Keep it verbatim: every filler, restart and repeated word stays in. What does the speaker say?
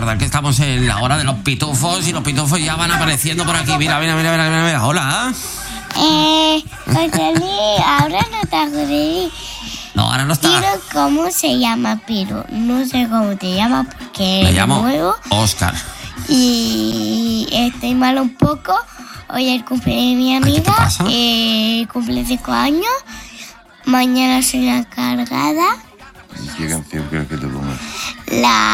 recordad que estamos en la hora de los pitufos y los pitufos ya van apareciendo por aquí. Mira, mira, mira, mira, mira, mira. Hola. Eh, José, ahora no está José. No, ahora no está. Pero ¿cómo se llama? Pero no sé cómo te llamas porque Me eres llamo nuevo Oscar. y estoy mal un poco. Hoy es el cumpleaños de mi Ay, ¿qué te amiga, pasa? eh, cumple cinco años. Mañana soy la encargada. ¿Y qué canción quieres que te ponga? La